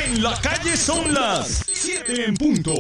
En la calle son las 7 en punto.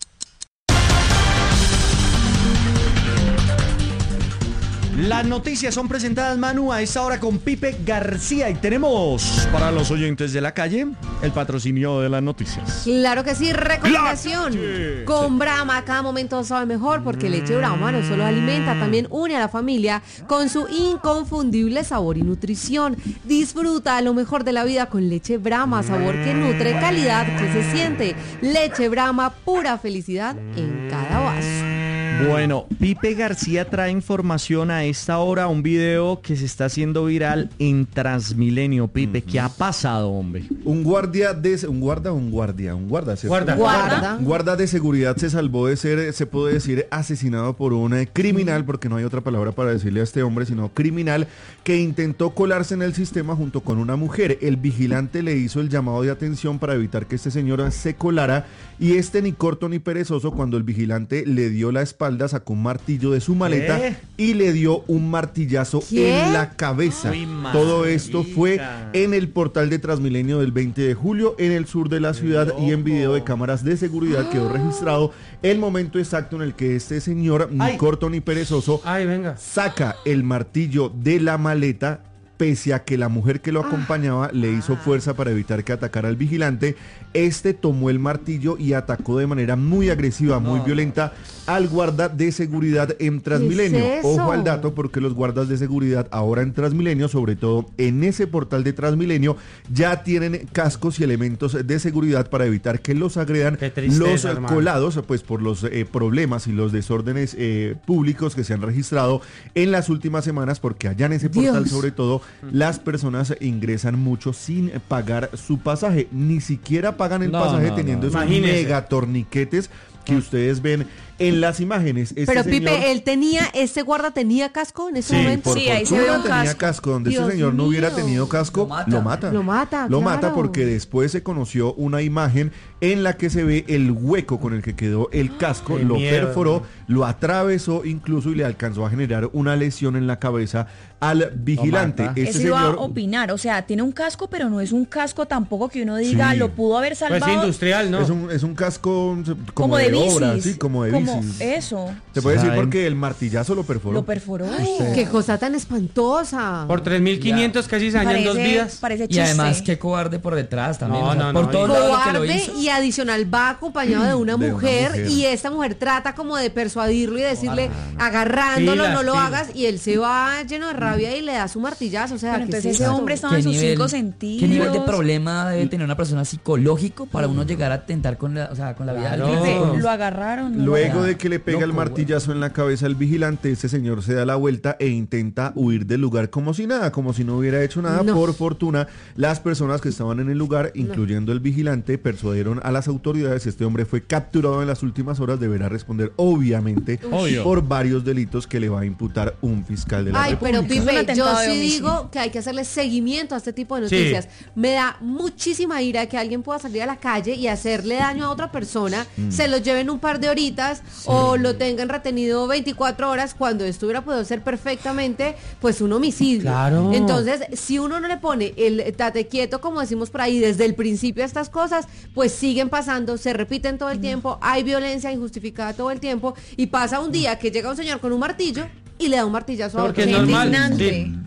Las noticias son presentadas, Manu, a esta hora con Pipe García. Y tenemos, para los oyentes de la calle, el patrocinio de las noticias. Claro que sí, recomendación. Con Brahma, cada momento sabe mejor porque leche Brahma no solo alimenta, también une a la familia con su inconfundible sabor y nutrición. Disfruta lo mejor de la vida con leche Brahma, sabor que nutre, calidad que se siente. Leche Brahma, pura felicidad en cada vaso. Bueno, Pipe García trae información a esta hora, un video que se está haciendo viral en Transmilenio. Pipe, ¿qué ha pasado, hombre? Un guarda de seguridad se salvó de ser, se puede decir, asesinado por un criminal, porque no hay otra palabra para decirle a este hombre, sino criminal, que intentó colarse en el sistema junto con una mujer. El vigilante le hizo el llamado de atención para evitar que este señor se colara, y ni corto ni perezoso, cuando el vigilante le dio la espalda, sacó un martillo de su maleta y le dio un martillazo en la cabeza. Todo esto fue en el portal de Transmilenio del 20 de julio en el sur de la ciudad, y en video de cámaras de seguridad quedó registrado el momento exacto en el que este señor, ni corto ni perezoso, saca el martillo de la maleta, pese a que la mujer que lo acompañaba le hizo fuerza para evitar que atacara al vigilante. Tomó el martillo y atacó de manera muy agresiva, muy violenta al guarda de seguridad en Transmilenio. ¿Qué es eso? Ojo al dato, porque los guardas de seguridad ahora en Transmilenio, sobre todo en ese portal de Transmilenio, ya tienen cascos y elementos de seguridad para evitar que los agredan los colados, pues por los problemas y los desórdenes públicos que se han registrado en las últimas semanas, porque allá en ese portal, sobre todo, las personas ingresan mucho sin pagar su pasaje, ni siquiera pagan el pasaje, teniendo esos mega torniquetes que ustedes ven en las imágenes. Pero Pipe, ¿este guarda tenía casco en ese momento? Sí, ahí se ve un casco. Donde ese señor no hubiera tenido casco, lo mata porque después se conoció una imagen en la que se ve el hueco con el que quedó el casco, lo perforó, lo atravesó incluso, y le alcanzó a generar una lesión en la cabeza al vigilante. Eso iba a opinar, o sea, tiene un casco, pero no es un casco tampoco que uno diga, lo pudo haber salvado. Pues industrial, ¿no? Es un casco como de obra, sí, como de bicis. Eso. Se puede decir porque el martillazo lo perforó. ¡Qué cosa tan espantosa! Por 3.500 casi se dañan 2 vidas. Parece y además, qué cobarde por detrás también. Por todo lado que lo hizo. Y adicional va acompañado de una mujer, y esta mujer trata como de persuadirlo y decirle, agarrándolo, no lo hagas, y él se va lleno de rabia y le da su martillazo. O sea, pero entonces ese hombre estaba en sus 5 sentidos. ¿Qué nivel de problema debe tener una persona psicológico para uno llegar a atentar con la vida del otro? Lo agarraron. Luego de que le pega el martillazo en la cabeza al vigilante, ese señor se da la vuelta e intenta huir del lugar como si nada, como si no hubiera hecho nada. Por fortuna, las personas que estaban en el lugar, incluyendo el vigilante, persuadieron a las autoridades. Este hombre fue capturado en las últimas horas. Deberá responder, obviamente, por varios delitos que le va a imputar un fiscal de la República. Pero Pipe, yo sí digo que hay que hacerle seguimiento a este tipo de noticias. Me da muchísima ira que alguien pueda salir a la calle y hacerle daño a otra persona, se lo lleven un par de horitas o lo tengan retenido 24 horas, cuando esto hubiera podido ser perfectamente pues un homicidio. Claro. Entonces, si uno no le pone el tate quieto, como decimos por ahí, desde el principio a estas cosas, pues siguen pasando, se repiten todo el tiempo, hay violencia injustificada todo el tiempo, y pasa un día que llega un señor con un martillo y le da un martillazo a otro. Porque es normal.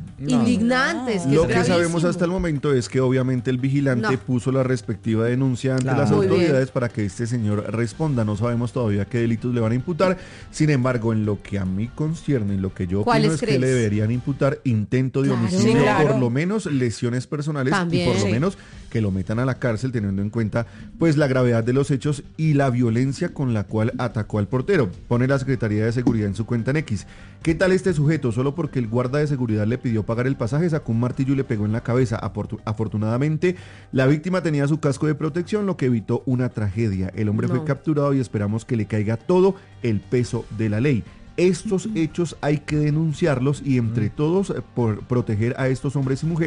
Indignantes. Lo que sabemos hasta el momento es que obviamente el vigilante puso la respectiva denuncia ante las autoridades para que este señor responda. No sabemos todavía qué delitos le van a imputar. Sin embargo, en lo que a mí concierne y lo que yo opino es que le deberían imputar intento de homicidio, por lo menos lesiones personales, y por lo menos que lo metan a la cárcel, teniendo en cuenta pues la gravedad de los hechos y la violencia con la cual atacó al portero. Pone la Secretaría de Seguridad en su cuenta en X: ¿qué tal este sujeto? Solo porque el guarda de seguridad le pidió pagar el pasaje, sacó un martillo y le pegó en la cabeza. Afortunadamente, la víctima tenía su casco de protección, lo que evitó una tragedia. El hombre fue capturado y esperamos que le caiga todo el peso de la ley. Estos hechos hay que denunciarlos, y entre todos por proteger a estos hombres y mujeres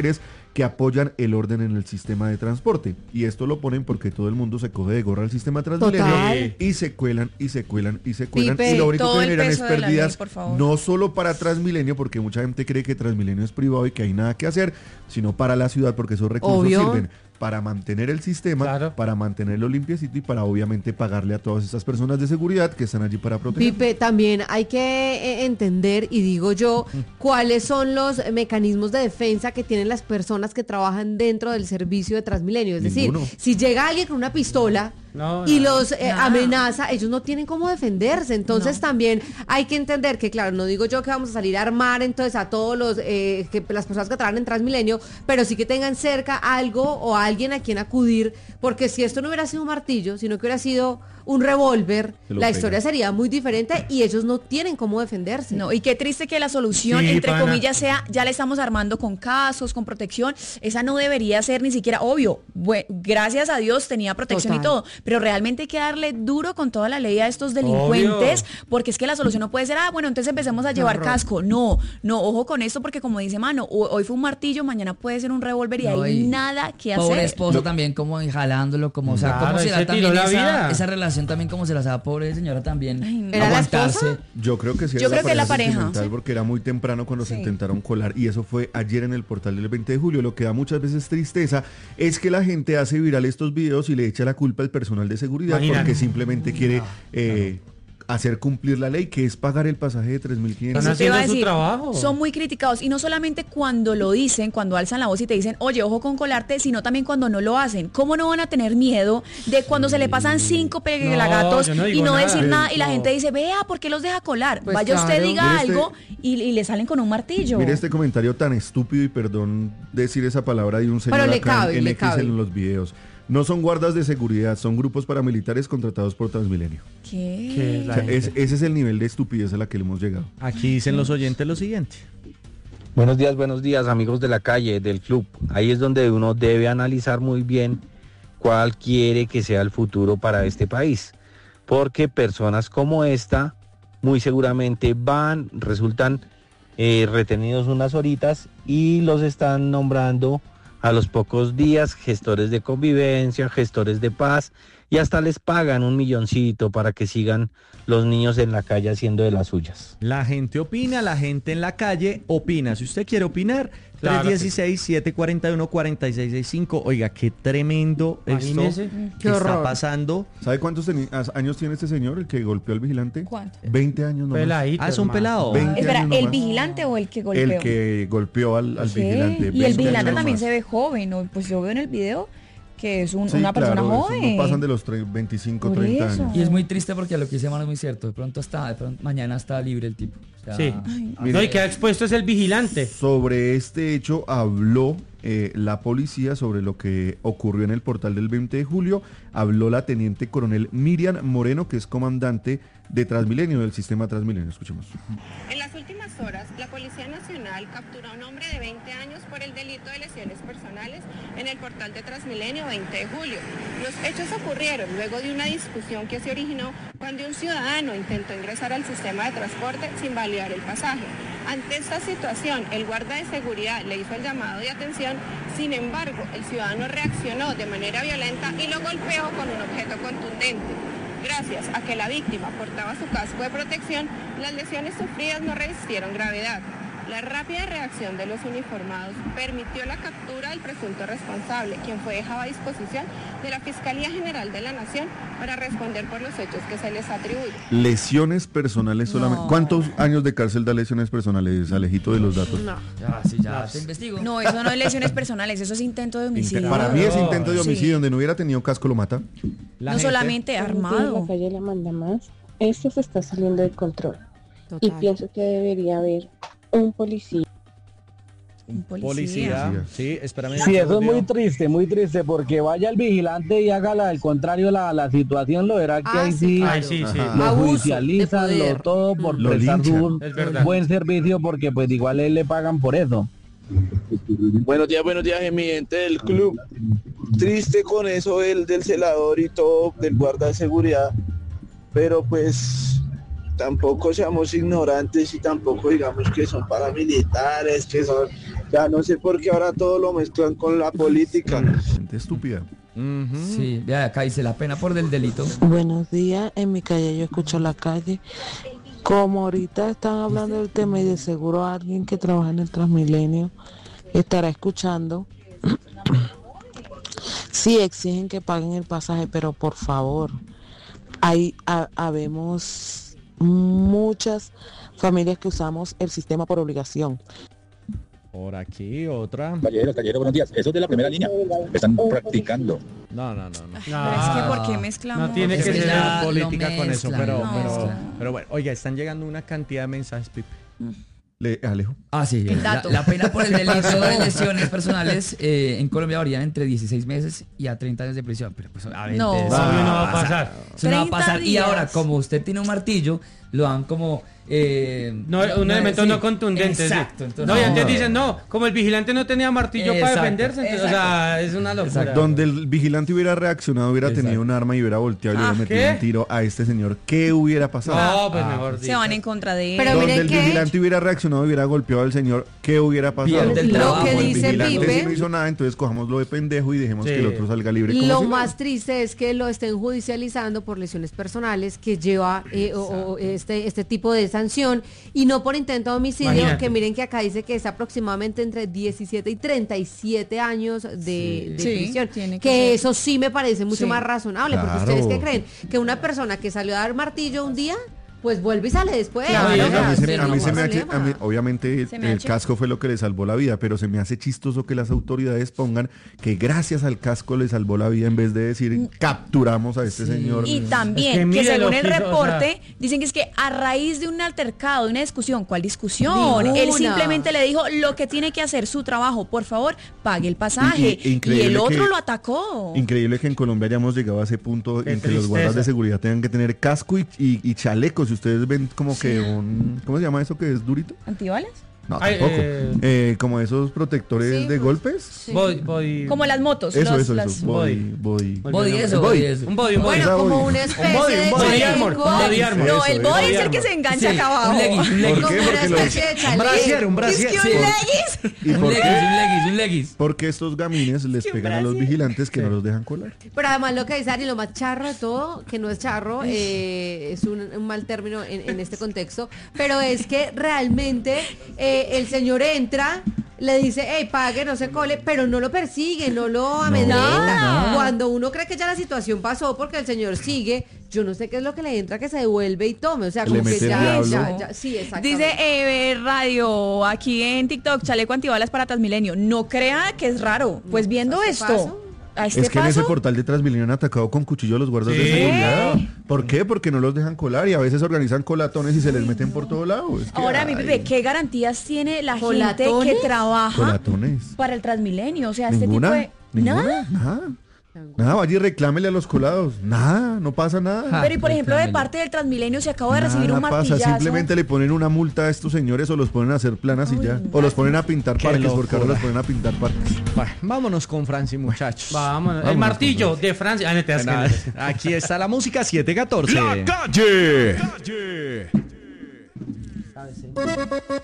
que apoyan el orden en el sistema de transporte. Y esto lo ponen porque todo el mundo se coge de gorra al sistema Transmilenio. Total. Y se cuelan, y se cuelan, y se cuelan. Pipe, y lo único todo que el generan es peso de la ley, pérdidas, por favor. no solo para Transmilenio, porque mucha gente cree que Transmilenio es privado y que hay nada que hacer, sino para la ciudad, porque esos recursos Obvio. sirven para mantener el sistema, Claro. para mantenerlo limpiecito y para obviamente pagarle a todas esas personas de seguridad que están allí para proteger. Pipe, también hay que entender, y digo yo, cuáles son los mecanismos de defensa que tienen las personas que trabajan dentro del servicio de Transmilenio. Es Ninguno. decir, si llega alguien con una pistola No, y no. los amenaza, ellos no tienen cómo defenderse. Entonces también hay que entender que, claro, no digo yo que vamos a salir a armar entonces a todos los las personas que trabajan en Transmilenio, pero sí que tengan cerca algo o alguien a quien acudir, porque si esto no hubiera sido un martillo, sino que hubiera sido un revólver, Se lo la pega. historia sería muy diferente y ellos no tienen cómo defenderse. No, y qué triste que la solución, Sí, entre pana. comillas, sea, ya le estamos armando con casos, con protección. Esa no debería ser ni siquiera, obvio, gracias a Dios tenía protección Total. y todo, pero realmente hay que darle duro con toda la ley a estos delincuentes, porque es que la solución no puede ser, bueno, entonces empecemos a llevar casco. No, ojo con esto, porque como dice Mano, hoy fue un martillo, mañana puede ser un revólver y No, hay y nada que Pobre hacer. esposo también como jalándolo, como, o sea, Claro, cómo ese será tiró también la vida. esa relación también como se la da pobre señora también. Ay, no. ¿Era la aguantarse. esposa? Yo creo que sí. Yo era creo que la pareja. sentimental, Sí. porque era muy temprano cuando se Sí. intentaron colar y eso fue ayer en el portal del 20 de julio. Lo que da muchas veces tristeza es que la gente hace viral estos videos y le echa la culpa al personal de seguridad Imagínate. porque simplemente quiere hacer cumplir la ley, que es pagar el pasaje de 3.500. Están Eso te iba a haciendo su decir, trabajo. son muy criticados y no solamente cuando lo dicen, cuando alzan la voz y te dicen, oye, ojo con colarte, sino también cuando no lo hacen. ¿Cómo no van a tener miedo de cuando se le pasan 5 pelagatos yo no y digo no nada. decir nada y la No. gente dice, vea, ¿por qué los deja colar? Pues Vaya usted, claro. diga Mire este- algo y le salen con un martillo. Mire este comentario tan estúpido y perdón decir esa palabra de un señor Pero le acá cabe, en le X cabe. en los videos. No son guardas de seguridad, son grupos paramilitares contratados por Transmilenio. ¿Qué? Que es O la sea, gente. ese es el nivel de estupidez a la que le hemos llegado. Aquí dicen los oyentes lo siguiente. Buenos días, amigos de la calle, del club. Ahí es donde uno debe analizar muy bien cuál quiere que sea el futuro para este país. Porque personas como esta muy seguramente resultan retenidos unas horitas y los están nombrando a los pocos días gestores de convivencia, gestores de paz y hasta les pagan $1 milloncito para que sigan los niños en la calle haciendo de las suyas. La gente opina, la gente en la calle opina. Si usted quiere opinar, Claro que sí. 316-741-4665. Oiga, qué tremendo esto Imagínese. que Qué está horror. pasando. ¿Sabe cuántos años tiene este señor, el que golpeó al vigilante? ¿Cuánto? 20 años nomás. Peladito, Ah, es un hermano. pelado. 20 Espera, años ¿el nomás. vigilante o el que golpeó? El que golpeó al ¿Qué? vigilante. Y el 20 vigilante años también nomás. se ve joven, ¿no? Pues yo veo en el video que es Sí, una persona claro, esos joven. no pasan de los 25, Por 30 eso. años. Y es muy triste porque lo que dice Mano es muy cierto. De pronto mañana está libre el tipo. O sea, Sí. Mire. No, y queda expuesto es el vigilante. Sobre este hecho habló la policía sobre lo que ocurrió en el portal del 20 de julio. Habló la teniente coronel Miriam Moreno, que es comandante de Transmilenio, del sistema Transmilenio. Escuchemos. En las últimas horas, la Policía Nacional capturó a un hombre de 20 años por el delito de lesiones personales en el portal de Transmilenio 20 de julio. Los hechos ocurrieron luego de una discusión que se originó cuando un ciudadano intentó ingresar al sistema de transporte sin validar el pasaje. Ante esta situación, el guarda de seguridad le hizo el llamado de atención, sin embargo, el ciudadano reaccionó de manera violenta y lo golpeó con un objeto contundente. Gracias a que la víctima portaba su casco de protección, las lesiones sufridas no resistieron gravedad. La rápida reacción de los uniformados permitió la captura del presunto responsable, quien fue dejado a disposición de la Fiscalía General de la Nación para responder por los hechos que se les atribuyen. Lesiones personales solamente. No. ¿Cuántos años de cárcel da lesiones personales, Alejito, de los datos? No. ya te investigo. No, eso no es lesiones personales, eso es intento de homicidio. Para mí es intento de Sí. homicidio. Donde no hubiera tenido casco lo mata. La No gente- solamente armado. La calle la manda más. Esto se está saliendo de control. Total. Y pienso que debería haber un policía. Un Policía. Sí, espérame. Sí, eso es Diego. muy triste, porque vaya el vigilante y haga al contrario la situación, lo verá que Ah, ahí sí, sí claro. Ay, sí, sí. Ajá. lo Abuso de judicializan, poder. lo todo por Lo prestar linchan. un Es verdad. buen servicio, porque pues igual él le pagan por eso. Buenos días, mi gente del club. Triste con eso del celador y todo, del guarda de seguridad, pero pues tampoco seamos ignorantes y tampoco digamos que son paramilitares, que son Ya no sé por qué ahora todo lo mezclan con la política. Gente estúpida. Sí, ya acá dice la pena por el delito. Buenos días, en mi calle yo escucho la calle. Como ahorita están hablando del tema y de seguro alguien que trabaja en el Transmilenio estará escuchando. Sí exigen que paguen el pasaje, pero por favor, habemos muchas familias que usamos el sistema por obligación. Por aquí otra. Caballero, buenos días. Eso es de la primera línea. Están practicando. No. Pero es que ¿por qué mezclamos? No tiene que Es que ser ya política lo con eso, mezclan, pero bueno, oiga, están llegando una cantidad de mensajes, Pipe. Alejo. Ah, sí. El dato. La pena por el delito de lesiones personales en Colombia varía entre 16 meses y a 30 años de prisión. Pero pues obviamente No. eso no va a pasar. Eso no va a 30 pasar. Y días. ahora, como usted tiene un martillo, lo dan como... un elemento sí, no contundente. Exacto. Sí. Entonces, No, y antes dicen, no, como el vigilante no tenía martillo para Exacto, defenderse, entonces, o sea, es una locura. Exacto. Donde el vigilante hubiera reaccionado, hubiera tenido un arma y hubiera volteado y le hubiera metido ¿qué? un tiro a este señor, ¿qué hubiera pasado? No, pues mejor Se van en contra de él. Pero Donde miren el que vigilante hubiera reaccionado y hubiera golpeado al señor, ¿qué hubiera pasado? Pierde el Lo trabajo. que El dice vigilante Pipe, sí no hizo nada, entonces cojámoslo de pendejo y dejemos Sí. que el otro salga libre. como lo si más nada. triste es que lo estén judicializando por lesiones personales que lleva o este tipo de sanción y no por intento de homicidio, Imagínate. que miren que acá dice que es aproximadamente entre 17 y 37 años de Sí, prisión. tiene Que que ser. eso sí me parece mucho Sí. más razonable, porque Claro. ustedes qué creen, que una persona que salió a dar martillo un día, pues vuelve y sale después. Claro, Oye, ¿no? a mí se, pero a mí no se me hay hace, problema. obviamente Se me el hace- casco fue lo que le salvó la vida, pero se me hace chistoso que las autoridades pongan que gracias al casco le salvó la vida en vez de decir capturamos a este señor. Y también, Es que que, mire según lo el que hizo, reporte, dicen que es que a raíz de un altercado, de una discusión, ¿cuál discusión? Ninguna. Él simplemente le dijo lo que tiene que hacer su trabajo, por favor, pague el pasaje. Y- Y, increíble el otro que- lo atacó. Increíble que en Colombia hayamos llegado a ese punto Qué en que los guardas de tristeza. seguridad tengan que tener casco y chaleco. Si ustedes ven como que ¿cómo se llama eso que es durito? ¿Antibalas? No, Ay, tampoco. Como esos protectores Sí, de pues, golpes. sí. Body. Como las motos. Eso, los- eso. las- Body. Body eso, El body. body eso. Un body. Bueno, Body. como una Un especie body, de un body armor, chaleco. un body armor. No, Eso, el eso. body es el Body que se armor. engancha Sí, acá abajo. un leggings, un leggings. ¿Por qué? Como una Porque los- especie de Un chaleco. brasier, un brasier. Es que un Sí. leggings. ¿Y Un por leggings, qué? un leggings. Porque estos gamines les que pegan a los Brasil. vigilantes que no los dejan colar. Pero además lo que dice Ari, lo más charro de todo, que no es charro, es un mal término en este contexto, pero es que realmente el señor entra, le dice, hey, pague, no se cole, pero no lo persigue, no lo amedrenta. Nada. Cuando uno cree que ya la situación pasó porque el señor sigue, yo no sé qué es lo que le entra, que se devuelve y tome, o sea, Le como que mete el ya, diablo. sí, exactamente. Dice Radio aquí en TikTok, chaleco antibalas para Transmilenio. No crea que es raro. Pues viendo ¿a este esto, paso? a este Es que en ese paso, portal de Transmilenio han atacado con cuchillo a los guardas de Sí. seguridad. ¿Por qué? Porque no los dejan colar y a veces organizan colatones y se les meten por todo lado. Es que, ahora mi ay, Pipe, ¿qué garantías tiene la gente ¿Colatones? que trabaja colatones. para el Transmilenio? O sea, este tipo ¿Ninguna? de... ¿Ninguna? ¿Nada? Nada, vaya y reclámele a los colados. Nada, no pasa nada. Pero y por ejemplo de reclámelo. parte del Transmilenio se acaba de recibir un Nada pasa, martillazo. simplemente le ponen una multa a estos señores o los ponen a hacer planas y ya. O los ponen a pintar Qué parques, porque ahora locura. los ponen a pintar parques. Bueno, vámonos con Franci, muchachos. Vámonos. El Vámonos, martillo de Francia. Ah, no te das Nada, que no. aquí está la música 714. La calle.